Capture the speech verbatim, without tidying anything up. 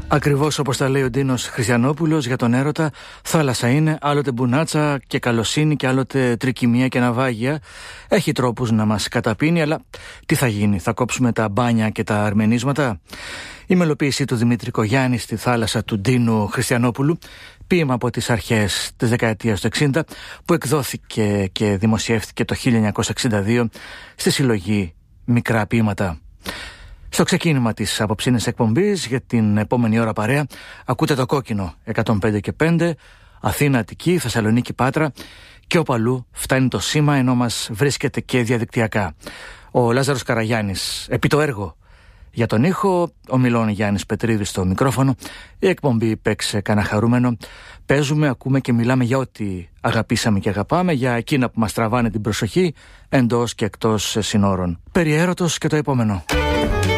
Ακριβώς όπως τα λέει ο Ντίνος Χριστιανόπουλος για τον έρωτα, θάλασσα είναι άλλοτε μπουνάτσα και καλοσύνη και άλλοτε τρικυμία και ναυάγια. Έχει τρόπους να μας καταπίνει, αλλά τι θα γίνει, θα κόψουμε τα μπάνια και τα αρμενίσματα? Η μελοποίηση του Δημήτρη Κογιάννη στη θάλασσα του Ντίνου Χριστιανόπουλου, ποίημα από τις αρχές της δεκαετίας του εξήντα, που εκδόθηκε και δημοσιεύτηκε το χίλια εννιακόσια εξήντα δύο στη συλλογή Μικρά Ποίηματα. Στο ξεκίνημα της απόψινης εκπομπής για την επόμενη ώρα παρέα ακούτε το Κόκκινο εκατόν πέντε και πέντε, Αθήνα, Αττική, Θεσσαλονίκη, Πάτρα και όπου αλλού φτάνει το σήμα, ενώ μας βρίσκεται και διαδικτυακά. Ο Λάζαρος Καραγιάννης επί το έργο. Για τον ήχο, ο Μιλών Γιάννης Πετρίδης στο μικρόφωνο. Η εκπομπή παίξε κανένα χαρούμενο. Παίζουμε, ακούμε και μιλάμε για ό,τι αγαπήσαμε και αγαπάμε, για εκείνα που μας τραβάνε την προσοχή εντός και εκτός συνόρων. Περί έρωτος και το επόμενο.